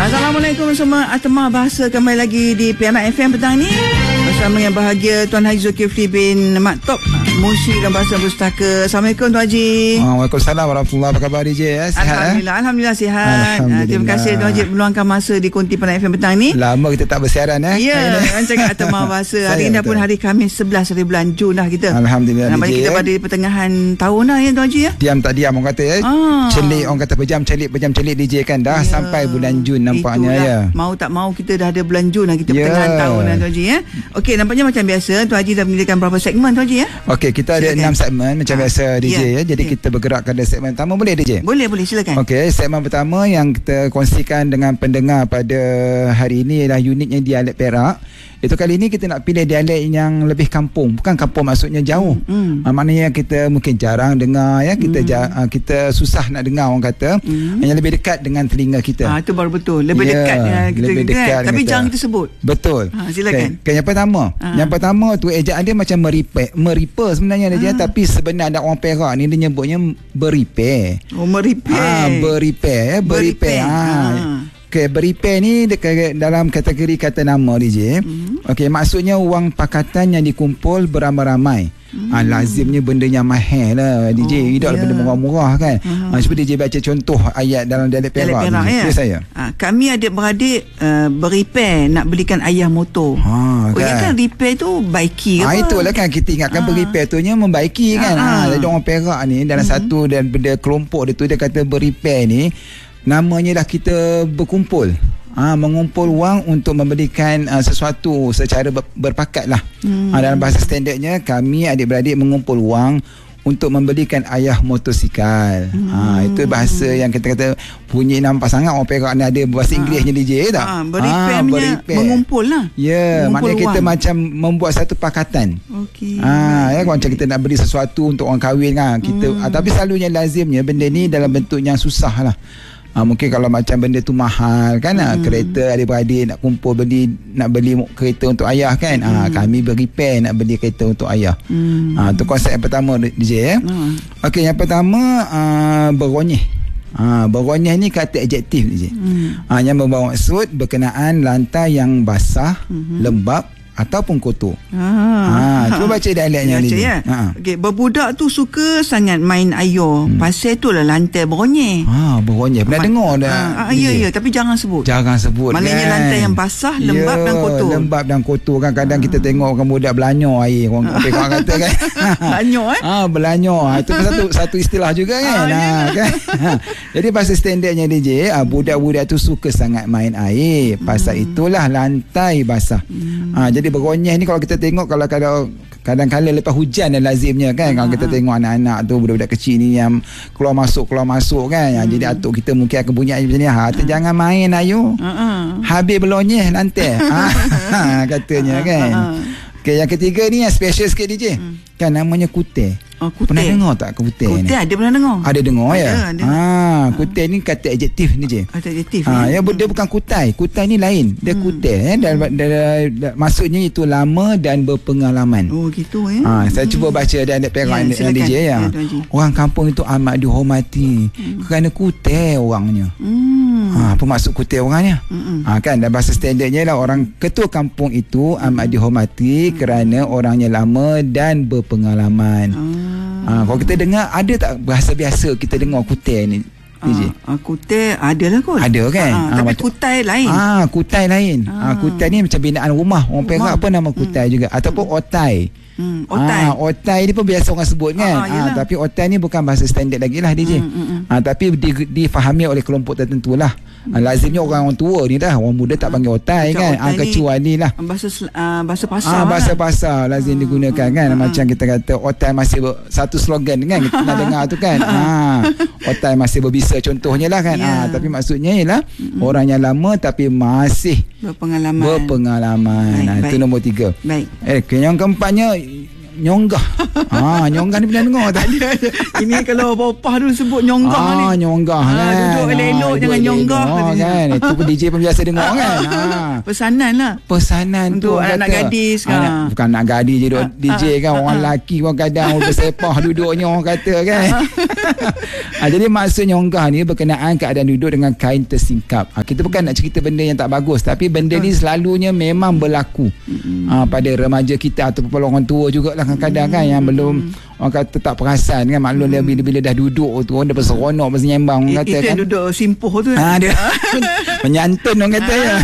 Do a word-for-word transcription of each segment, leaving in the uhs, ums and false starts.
Assalamualaikum semua. Atma Bahasa kembali lagi di P M F M petang ni bersama yang bahagia Tuan Haji Zulkifli bin Maktub, Musyrik dan Bahasa Pustaka. Assalamualaikum Tuan Haji. Waalaikumsalam warahmatullahi wabarakatuh. Apa khabar D J? Ya, sihat? Alhamdulillah, eh? Alhamdulillah sihat. Alhamdulillah. Terima kasih Tuan Haji meluangkan masa di Konti Penang F M petang ni. Lama kita tak bersiaran eh. Ya, kan cakap Atma Bahasa. Hari ini pun hari Khamis sebelas hari bulan Jun dah kita. Alhamdulillah. Nampaknya kita pada di pertengahan tahun dah ya Tuan Haji ya. Diam tak diam orang kata ya. Ah. Celik orang kata pejam celik pejam celik D J kan dah ya. Sampai bulan Jun nampaknya. Itulah. Ya. Mau tak mau kita dah ada bulan Jun dah, kita yeah. pertengahan tahun dah Tuan Haji ya. Okey, nampaknya macam biasa Tuan Haji dah menyediakan berapa segmen Tuan Haji ya? Okey, kita ada silakan. enam segmen macam ha. biasa D J yeah. ya. Jadi yeah. kita bergerak pada segmen pertama, boleh D J? Boleh, boleh, silakan. Okey, segmen pertama yang kita kongsikan dengan pendengar pada hari ini ialah unitnya dialek Perak. Itu kali ini kita nak pilih dialek yang lebih kampung. Bukan kampung maksudnya jauh. Mm. Uh, maknanya kita mungkin jarang dengar ya. Kita mm. ja, uh, kita susah nak dengar orang kata. Mm. Yang lebih dekat dengan telinga kita. Ah, itu baru betul. Lebih yeah, dekat ya, kita lebih dekat kan? Tapi kita. jangan kita sebut. Betul. Ha, silakan. Okay. Okay, yang pertama. Ha. Yang pertama tu ejaan dia macam meripek. Meripe sebenarnya dia, ha. tapi sebenarnya orang Perak ni dia nyebutnya beripe. Oh, meripe. Ah, ha, beripe ya, beripe. Ha. ha. Okey, beripe ni dalam kategori kata nama D J. Mm-hmm. Okey, maksudnya wang pakatan yang dikumpul beramai-ramai. Mm. Ah, lazimnya benda yang mahal lah D J. Oh, Tidak yeah. benda murah-murah kan. Uh-huh. Ah, cuba D J baca contoh ayat dalam dialek Perak. Perak ya. saya. Ah, kami adik-beradik uh, beripe nak belikan ayah motor. Ha, kan. Oh, ya kan repair tu baiki ke ah, apa? Itulah kan kita ingatkan ha. beripe tu nya membaiki kan. Ah, ha. Jadi orang Perak ni dalam mm-hmm. satu dan benda kelompok dia tu dia kata beripe ni namanya dah kita berkumpul. Ah, mengumpul wang untuk membelikan uh, sesuatu secara ber, berpakat lah. Hmm. Ah, dalam bahasa standardnya kami adik-beradik mengumpul wang untuk membelikan ayah motosikal. Hmm. Ah, itu bahasa yang kita kata bunyi nampak sangat orang Perak ni ada bahasa Inggerisnya D J tak? Ah, beripe ah, mengumpul lah. Ya, yeah, maknanya kita macam membuat satu pakatan. Okey. Ah, ya macam kita nak beli sesuatu untuk orang kahwin kan. Kita hmm. ah, tapi selalunya lazimnya benda ni dalam bentuk yang susah lah. Ha, mungkin kalau macam benda tu mahal kan, hmm. ha, kereta adik-beradik nak kumpul beli nak beli kereta untuk ayah kan, hmm. ha, kami beripe nak beli kereta untuk ayah. hmm. Ha, tu konsep yang pertama D J ya. hmm. Okey, yang pertama uh, beronyeh. Ha, beronyeh ni kata adjektif D J. hmm. ha, yang membawa maksud berkenaan lantai yang basah, hmm. lembap ataupun kotor. Ha, ha, cuba baca dialeknya ni. Ya. Ha. Okey, berbudak tu suka sangat main air. Hmm. Pasal itulah lantai beronyeh. Ha, beronyeh. Pernah Ma- dengar dah. Ha, ya ya, tapi jangan sebut. Jangan sebut. Maknanya kan lantai yang basah, lembab ya, dan kotor. Lembab dan kotor kan kadang ha. kita tengok orang budak belanyar air orang orang kata kan. Belanyar eh? Ha, belanyar. Itu satu satu istilah juga kan. Ha, ha, kan? Ha. Jadi bahasa standardnya D J, ha, budak-budak tu suka sangat main air. Pasal hmm. itulah lantai basah. Hmm. Ha, jadi beronyeh ni kalau kita tengok kalau kalau kadang-kadang lepas hujan dan lazimnya kan, kalau kita tengok anak-anak tu budak-budak kecil ni yang keluar masuk keluar masuk kan, hmm. jadi atuk kita mungkin akan bunyi macam ni, ha, hmm. jangan main ayo, uh-huh. habis beronyeh lantai. ha, katanya kan. Okey, yang ketiga ni yang special sikit D J. Hmm. Kan namanya kutai. Oh, kutai. Pernah dengar tak kutai ni? Kutai ada pernah dengar. Ada dengar ada, ya? Ada. Ha, kutai ni kata adjektif ni je. Adjektif. Ha, ya, dia bukan kutai. Kutai ni lain. Dia hmm. kutai eh dan, dan, dan, dan maksudnya itu lama dan berpengalaman. Oh, gitu ya. Ha, saya hmm. cuba baca dan Perak ni D J ya. Orang kampung itu amat dihormati hmm. kerana kutai orangnya. Hmm. Ha, apa maksud kutai orangnya? Hmm. Ha, kan dalam bahasa standardnya lah orang ketua kampung itu amat dihormati hmm. kerana orangnya lama dan berpengalaman. Hmm. Ha, kalau kita dengar ada tak bahasa biasa kita dengar kutai ni D J? Uh, kutai adalah kot. Ada kan? Uh, ha, tapi macam, kutai lain. Ah, ha, kutai lain. Ah, ha, kutai ni macam binaan rumah. Orang Perak apa nama kutai hmm. juga ataupun otai. Hmm, otai. Ah, otai ni pun biasa orang sebut kan. Ah, ah, tapi otai ni bukan bahasa standard lagi lah D J. Hmm, hmm, hmm. Ah, tapi di, difahami oleh kelompok tertentu lah. Hmm. Ah, lazimnya orang orang tua ni dah, orang muda tak panggil otai kan. Ah, kecuali lah. Bahasa uh, bahasa pasar. Ah, bahasa pasar lazim hmm, digunakan kan. Hmm, macam kita kata otai masih ber, satu slogan kan kita pernah dengar tu kan. Ah, otai masih berbisa contohnya lah kan. Yeah. Ah, tapi maksudnya ialah hmm. orang yang lama tapi masih berpengalaman. Berpengalaman. Baik, ah, baik. Itu nombor tiga. Baik. Eh, yang keempatnya nyonggah. Ah, nyonggah ni pernah dengar tak? Ada, ada. Ini kalau bapa dulu sebut nyonggah ah, ni. Ah, nyonggah ah, kan. Duduk elok-elok, ah, jangan nyonggah. Oh, kan. Itu pun D J pun biasa dengar kan. Ah. Pesanan lah. Pesanan untuk tu anak-anak gadis kan. Anak, bukan anak gadis je duduk D J kan. Orang lelaki pun kadang bersepah duduknya orang kata kan. ah, jadi maksud nyonggah ni berkenaan keadaan duduk dengan kain tersingkap. Ah, kita bukan nak cerita benda yang tak bagus, tapi benda ni selalunya memang berlaku ah, pada remaja kita ataupun orang tua jugalah kadang-kadang kan yang belum orang kata tak perasan kan. Maklum dia bila-bila dah duduk tu orang dah berseronok bersenyambang orang kata itu kan. Itu duduk simpuh tu. Ah, dia menyantun orang kata ya.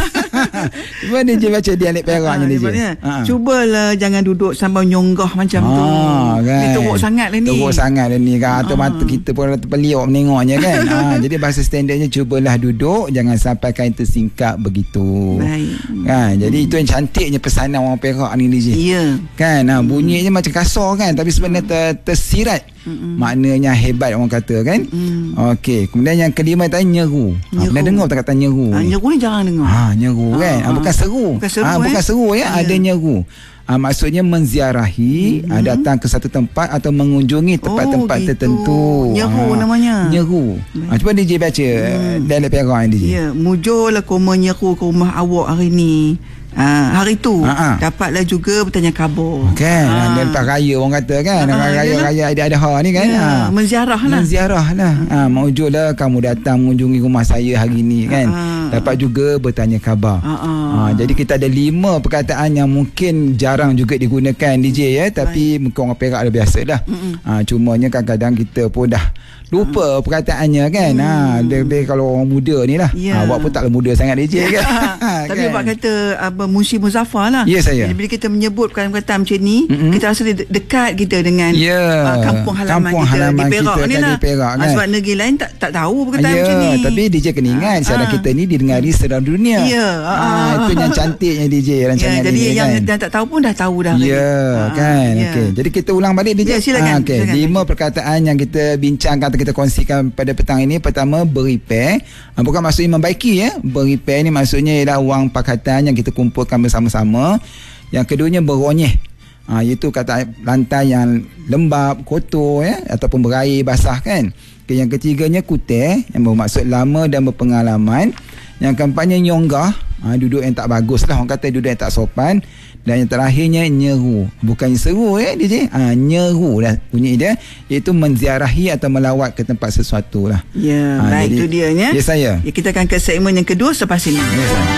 Cuba dia je baca dialek Peraknya dia je. Ha. Cubalah jangan duduk sambil nyonggah macam ha, tu. Kan. Dia teruk sangat lah ni. Teruk sangat lah ni kan. Atau ha. mata kita pun terpeliuk menengoknya kan. ha, jadi bahasa standardnya cubalah duduk, jangan sampai kain tersingkap begitu. Baik. Kan? Jadi hmm. itu yang cantiknya pesanan orang Perak ni dia je. Ya. Kan? Ha, bunyinya macam kasar kan, tapi sebenarnya ter, tersirat. Mm-mm. Maknanya hebat orang kata kan. Mm. Okey, kemudian yang kelima tadi nyeru. Ha, pernah dengar tak kata nyeru? Ha, nyeru ni jarang dengar. Ha, nyeru ha, kan. Ha, bukan seru. Bukan seru, ha, eh? bukan seru ya, yeah. Ada nyeru. Ha, maksudnya menziarahi, mm-hmm. ha, datang ke satu tempat atau mengunjungi tempat-tempat oh, gitu. tertentu. Nyeru ha, namanya. Nyeru. Ha, cuba D J baca hmm. dialek Perak ni D J. Ya, mujurlah koma nyeru ke rumah awak hari ni. Ha, hari tu ha, ha. dapatlah juga bertanya khabar kan. Ha. Dan lepas raya orang kata kan, ha, raya-raya ada-ada ni kan. Ya, ha. Menziarah lah. Menziarah lah. Ha, maujudlah kamu datang mengunjungi rumah saya hari ni kan. Ha. Dapat juga bertanya khabar. Ha, ha. Ha, jadi kita ada lima perkataan yang mungkin jarang juga digunakan D J ya, tapi Baik. mungkin orang Perak dah biasa lah. Ha, cumanya kadang-kadang kita pun dah lupa ha. perkataannya kan. Hmm. Ha, lebih kalau orang muda ni lah. Ya. Ha, awak pun taklah muda sangat D J kan. Tapi kan? Awak kata apa Musi Muzaffar lah. Ya, saya. Jadi bila kita menyebut perkataan macam ni, mm-hmm. kita rasa dekat kita dengan yeah. uh, kampung halaman kampung kita halaman di Perak kita ni kan lah. Di Perak, kan? Sebab negeri lain tak tak tahu perkataan yeah. macam ni. Tapi D J kena ingat, uh, siaran uh. kita ni didengari seluruh dunia. Ya. Yeah. Uh, uh. Itu yang cantiknya D J rancangan yeah, jadi ini yang kan. Yang tak tahu pun dah tahu dah. Ya yeah, uh, kan. Yeah. Okey. Jadi kita ulang balik D J. Yeah, silakan. Uh, okay. silakan. Lima perkataan yang kita bincangkan atau kita kongsikan pada petang ini. Pertama, berepair. Uh, bukan maksudnya membaiki ya. Berepair ni maksudnya ialah wang pakatan yang kita kumpulkan bersama-sama. Yang keduanya beronyeh. Ha, iaitu kata lantai yang lembab, kotor ya, ataupun berair basah kan. Okay, yang ketiganya kuter yang bermaksud lama dan berpengalaman. Yang keempatnya nyonggah, ha, duduk yang tak bagus lah, orang kata duduk yang tak sopan. Dan yang terakhirnya nyeru, bukan seru ya D J, ha, nyeru lah bunyi dia, iaitu menziarahi atau melawat ke tempat sesuatu lah. Ya, ha, baik, jadi, itu dia ya. Ya saya. Ya, kita akan ke segmen yang kedua selepas ini. Ya, saya.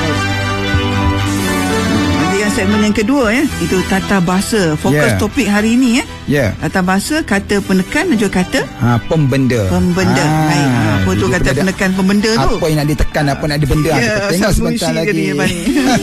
Segmen yang kedua ya, itu tata bahasa. Fokus yeah. topik hari ini ya. Yeah. Tata bahasa, kata penekan dan juga kata ha, pembenda. Pembenda. Ha, Baik. Ha, apa tu kata penekan pembenda tu? Apa yang nak ditekan, apa nak dibenda. Yeah, kita tengok sebentar lagi.